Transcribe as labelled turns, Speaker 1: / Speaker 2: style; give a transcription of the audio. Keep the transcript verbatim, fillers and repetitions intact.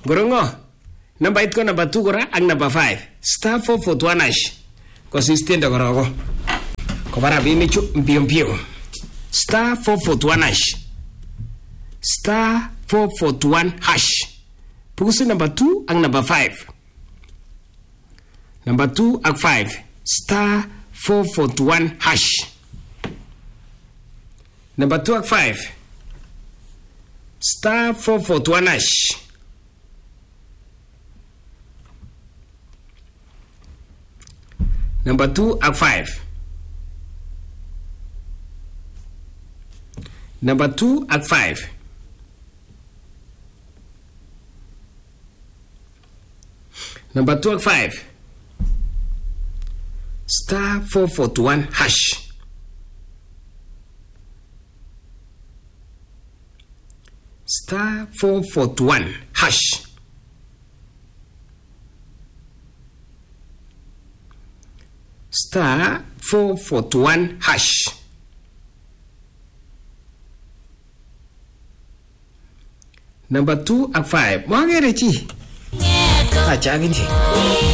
Speaker 1: Gorongo. Number eight ko number two kora ak number five. Star four four one hash. Consistent gorogo. Ko para bini chu mbio mbio. Star four four one hash. Star four four one hash. Pukusi number two ak number five. Number two ak five. Star four four one hash. Number two ak five. Star four four one hash. Number two ak five. Number two ak five. Number two ak five. Star four four one hash. Star four four one hash. Star four four one hash. Number two ak five. Mwagere chi. Acha ginti.